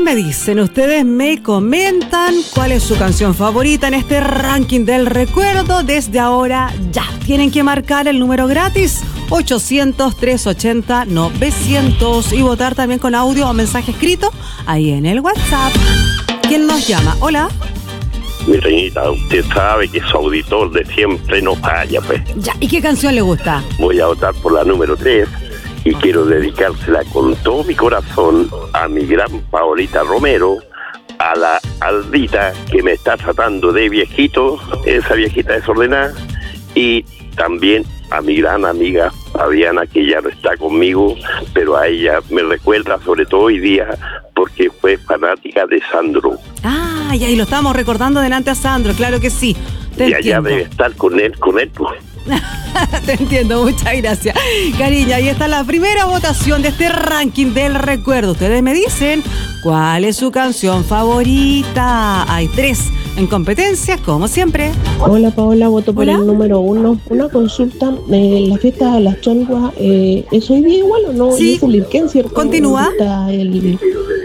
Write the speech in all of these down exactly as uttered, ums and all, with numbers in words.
me dicen, ustedes me comentan cuál es su canción favorita en este ranking del recuerdo. Desde ahora ya tienen que marcar el número gratis ochocientos, trescientos ochenta, novecientos y votar también con audio o mensaje escrito ahí en el WhatsApp. ¿Quién nos llama? Hola. Mi reñita, usted sabe que su auditor de siempre no falla, pues. Ya, ¿y qué canción le gusta? Voy a votar por la número tres y quiero dedicársela con todo mi corazón a mi gran Paolita Romero, a la Aldita que me está tratando de viejito, esa viejita desordenada, y también a mi gran amiga Fabiana, que ya no está conmigo, pero a ella me recuerda sobre todo hoy día porque fue fanática de Sandro. Ah, y ahí lo estamos recordando delante a Sandro, claro que sí. Te y entiendo. allá debe estar con él, con él, pues. Te entiendo, muchas gracias. Cariño, ahí está la primera votación de este ranking del recuerdo. Ustedes me dicen cuál es su canción favorita. Hay tres en competencia, como siempre. Hola Paola, voto por Hola. el número uno. Una consulta, eh, la fiesta de las Cholguas, eh, ¿es hoy día igual o no? Sí. Y es el Irquén, ¿cierto? Continúa. Está el,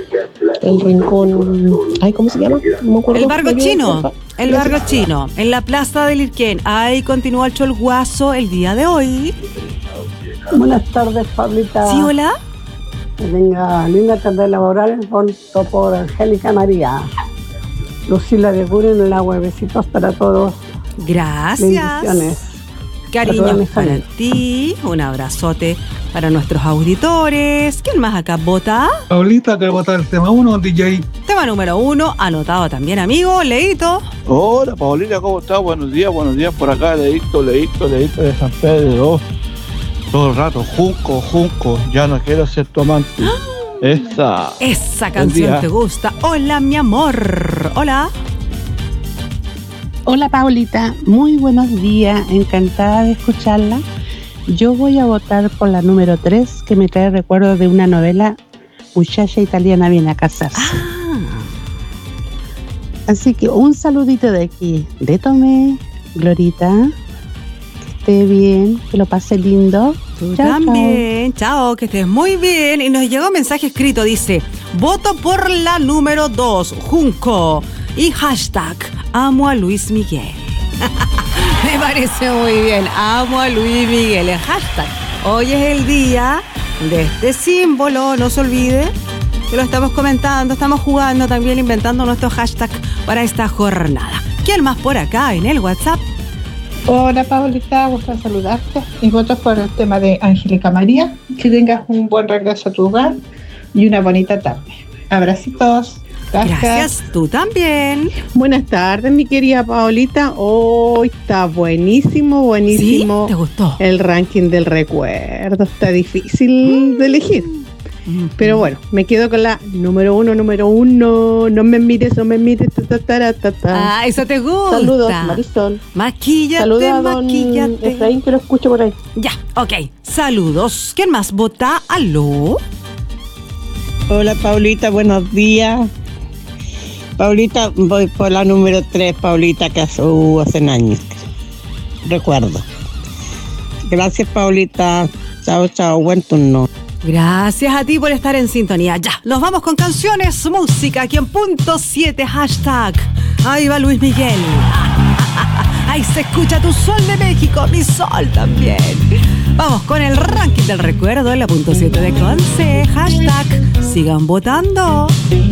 el rincón, ay, ¿cómo se llama? No me acuerdo. El Barco ¿Me ayudas, Chino, porfa? el Barco Chino, en la plaza del Irquén. Ahí continúa el cholguazo el día de hoy. Buenas tardes, Pablita. Sí, hola. Que tenga linda tarde laboral. Voto por Angélica María. Lucila de Guren, el agua, besitos para todos. Gracias. Bendiciones. Cariños Perdón, para Jaime. ti. Un abrazote para nuestros auditores. ¿Quién más acá vota? Paulita, quiero votar el tema uno, D J. Tema número uno, anotado también, amigo. Leito. Hola Paulita, ¿cómo estás? Buenos días, buenos días por acá, Leito, Leito, Leito de San Pedro. Todo el rato, Junco, Junco, ya no quiero ser tu amante. Esa. Esa Buen canción día. te gusta. Hola, mi amor. Hola. Hola Paulita, muy buenos días, encantada de escucharla. Yo voy a votar por la número tres, que me trae recuerdos de una novela, Muchacha Italiana viene a casarse. Ah, Así que un saludito de aquí, de Tomé, Glorita, que esté bien, que lo pase lindo. tú Chao, también. Chao. que estés muy bien. Y nos llegó un mensaje escrito, dice, voto por la número dos, Junco. Y hashtag, amo a Luis Miguel. Me parece muy bien, amo a Luis Miguel. El hashtag, hoy es el día de este símbolo, no se olvide que lo estamos comentando, estamos jugando también, inventando nuestro hashtag para esta jornada. ¿Quién más por acá en el WhatsApp? Hola Paulita, gusto saludarte y voto por el tema de Angélica María. Que tengas un buen regreso a tu hogar y una bonita tarde. Abracitos. Gracias. Gracias, tú también. Buenas tardes, mi querida Paolita. Hoy está buenísimo, buenísimo. ¿Sí? ¿Te gustó? El ranking del recuerdo. Está difícil mm. de elegir. Mm. Pero bueno, me quedo con la número uno, número uno. No me mires, no me mires. Ta, ta, ta, ta, ta. Ah, eso te gusta. Saludos, Marisol. Maquíllate, Saludos a don maquíllate. Efraín, que lo escucho por ahí. Ya, ok. Saludos. ¿Quién más vota? ¿Aló? Hola, Paulita, buenos días. Paulita, voy por la número tres, Paulita, que hace, uh, hace años. Recuerdo. Gracias, Paulita. Chao, chao, buen turno. Gracias a ti por estar en sintonía. Ya, nos vamos con canciones, música, aquí en punto siete, hashtag. Ahí va Luis Miguel. Ahí se escucha tu sol de México, mi sol también. Vamos con el ranking del recuerdo en la punto siete de Conce, hashtag. Sigan votando.